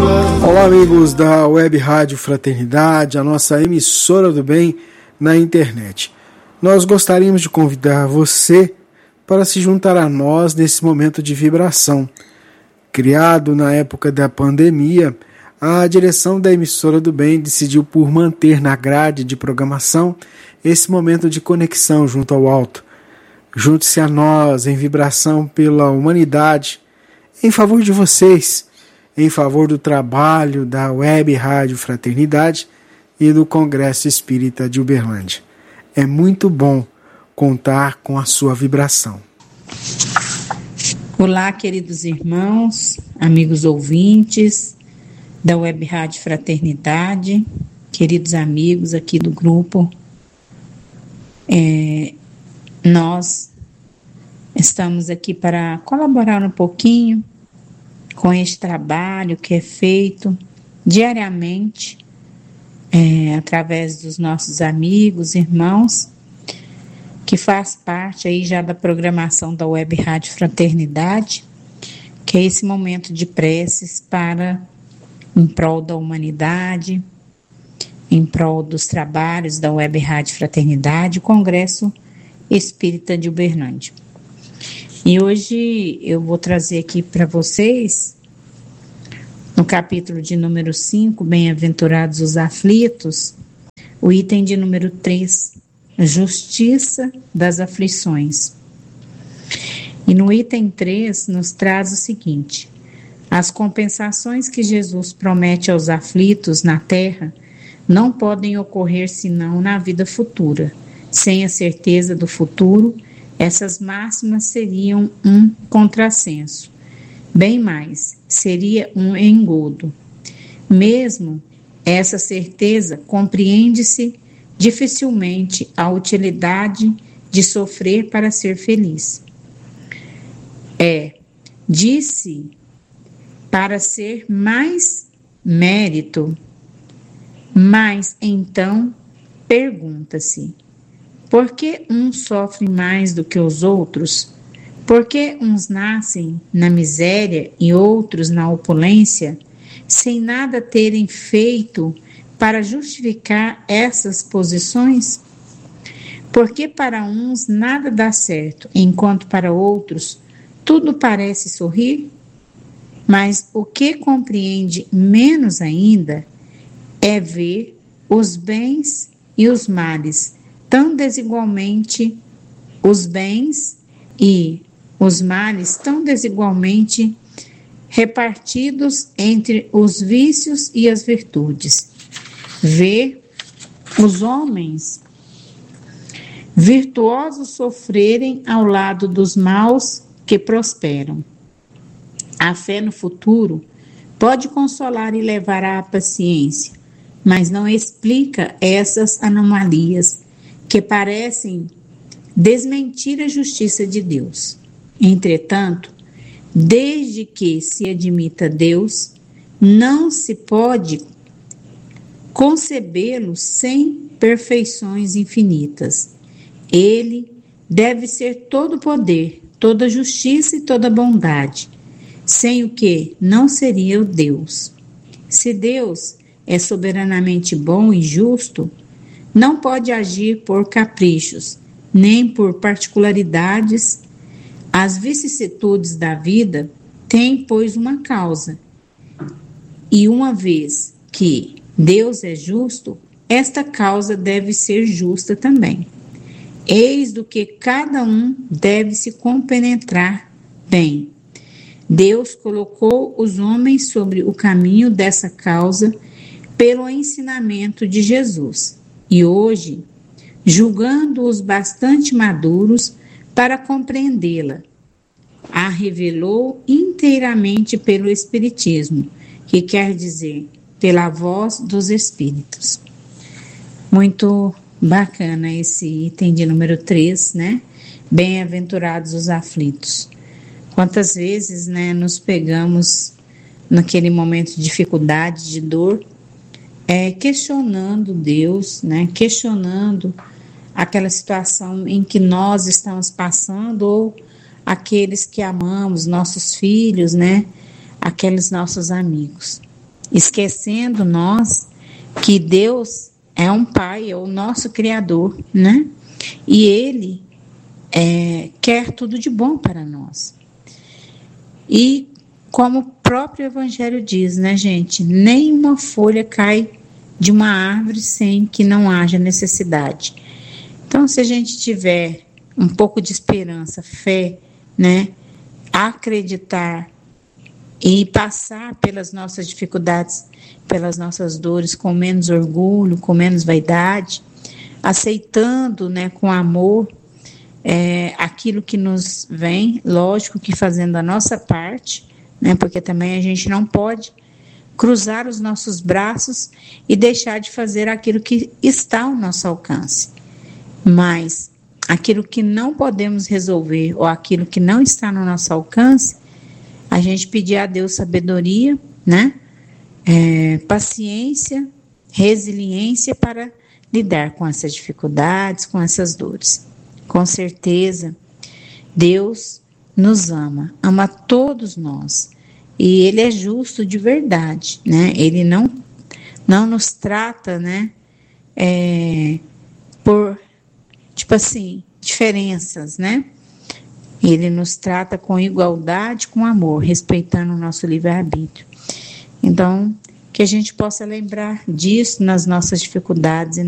Olá, amigos da Web Rádio Fraternidade, a nossa emissora do bem na internet. Nós gostaríamos de convidar você para se juntar a nós nesse momento de vibração. Criado na época da pandemia, a direção da emissora do bem decidiu por manter na grade de programação esse momento de conexão junto ao alto. Junte-se a nós em vibração pela humanidade, em favor de vocês, em favor do trabalho da Web Rádio Fraternidade e do Congresso Espírita de Uberlândia. É muito bom contar com a sua vibração. Olá, queridos irmãos, amigos ouvintes da Web Rádio Fraternidade, queridos amigos aqui do grupo. Nós estamos aqui para colaborar um pouquinho com este trabalho que é feito diariamente através dos nossos amigos, irmãos, que faz parte aí já da programação da Web Rádio Fraternidade, que é esse momento de preces em prol da humanidade, em prol dos trabalhos da Web Rádio Fraternidade, Congresso Espírita de Uberlândia. E hoje eu vou trazer aqui para vocês, no capítulo de número 5, Bem-aventurados os aflitos, o item de número 3, Justiça das aflições. E no item 3 nos traz o seguinte: as compensações que Jesus promete aos aflitos na terra não podem ocorrer senão na vida futura. Sem a certeza do futuro, essas máximas seriam um contrassenso. Bem mais, seria um engodo. Mesmo essa certeza, compreende-se dificilmente a utilidade de sofrer para ser feliz. Disse para ser mais mérito, mas então pergunta-se: por que uns sofrem mais do que os outros? Por que uns nascem na miséria e outros na opulência, sem nada terem feito para justificar essas posições? Porque para uns nada dá certo, enquanto para outros tudo parece sorrir? Mas o que compreende menos ainda é ver os bens e os males tão desigualmente, os bens e os males tão desigualmente repartidos entre os vícios e as virtudes. Ver os homens virtuosos sofrerem ao lado dos maus que prosperam. A fé no futuro pode consolar e levar à paciência, mas não explica essas anomalias que parecem desmentir a justiça de Deus. Entretanto, desde que se admita Deus, não se pode concebê-lo sem perfeições infinitas. Ele deve ser todo poder, toda justiça e toda bondade, sem o que não seria o Deus. Se Deus é soberanamente bom e justo, não pode agir por caprichos, nem por particularidades. As vicissitudes da vida têm, pois, uma causa. E uma vez que Deus é justo, esta causa deve ser justa também. Eis do que cada um deve se compenetrar bem. Deus colocou os homens sobre o caminho dessa causa pelo ensinamento de Jesus. E hoje, julgando-os bastante maduros para compreendê-la, a revelou inteiramente pelo Espiritismo, que quer dizer pela voz dos Espíritos. Muito bacana esse item de número 3, né? Bem-aventurados os aflitos. Quantas vezes, né, nos pegamos naquele momento de dificuldade, de dor, questionando Deus, né? Questionando aquela situação em que nós estamos passando, ou aqueles que amamos, nossos filhos, né? Aqueles nossos amigos. esquecendo nós que Deus é um Pai, é o nosso Criador, né? E Ele quer tudo de bom para nós. E como o próprio Evangelho diz, né, gente? Nenhuma folha cai de uma árvore sem que não haja necessidade. Então, se a gente tiver um pouco de esperança, fé, né, acreditar e passar pelas nossas dificuldades, pelas nossas dores com menos orgulho, com menos vaidade, aceitando, né, com amor aquilo que nos vem, lógico que fazendo a nossa parte, né, porque também a gente não pode cruzar os nossos braços e deixar de fazer aquilo que está ao nosso alcance. Mas aquilo que não podemos resolver ou aquilo que não está no nosso alcance, a gente pedir a Deus sabedoria, né? Paciência, resiliência para lidar com essas dificuldades, com essas dores. Com certeza, Deus nos ama todos nós. E Ele é justo de verdade, né? Ele não nos trata, né? Por, tipo assim, diferenças, né? Ele nos trata com igualdade, com amor, respeitando o nosso livre-arbítrio. Então, que a gente possa lembrar disso nas nossas dificuldades e